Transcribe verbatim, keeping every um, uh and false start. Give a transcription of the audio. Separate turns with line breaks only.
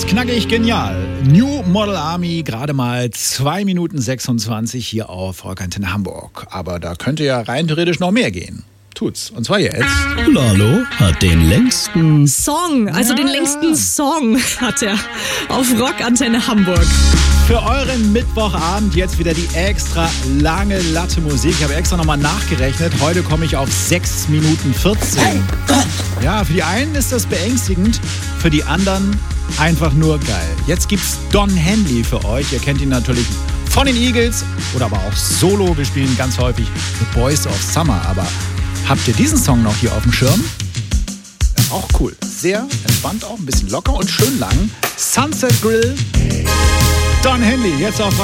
Knackig genial. New Model Army, gerade mal zwei Minuten sechsundzwanzig hier auf Rockantenne Hamburg. Aber da könnte ja rein theoretisch noch mehr gehen. Tut's. Und zwar jetzt.
Lalo hat den längsten
Song, also
Ja,
den
ja.
längsten Song hat er auf Rockantenne Hamburg.
Für euren Mittwochabend jetzt wieder die extra lange Latte Musik. Ich habe extra nochmal nachgerechnet. Heute komme ich auf sechs Minuten vierzehn. Ja, für die einen ist das beängstigend, für die anderen einfach nur geil. Jetzt gibt's Don Henley für euch. Ihr kennt ihn natürlich von den Eagles oder aber auch solo. Wir spielen ganz häufig The Boys of Summer. Aber habt ihr diesen Song noch hier auf dem Schirm? Ja, auch cool. Sehr entspannt auch, ein bisschen locker und schön lang. Sunset Grill. Don Henley, jetzt auf